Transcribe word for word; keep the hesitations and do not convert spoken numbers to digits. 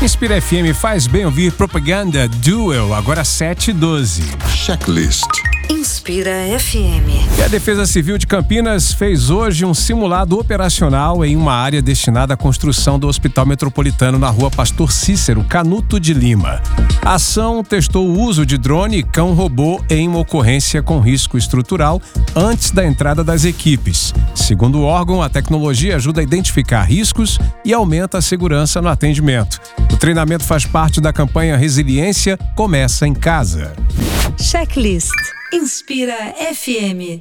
Inspira F M faz bem ouvir Propaganda Duel, agora sete e doze. Checklist. Inspira F M. E a Defesa Civil de Campinas fez hoje um simulado operacional em uma área destinada à construção do Hospital Metropolitano na rua Pastor Cícero, Canuto de Lima. A ação testou o uso de drone e cão-robô em uma ocorrência com risco estrutural antes da entrada das equipes. Segundo o órgão, a tecnologia ajuda a identificar riscos e aumenta a segurança no atendimento. O treinamento faz parte da campanha Resiliência Começa em Casa. Checklist. Inspira F M.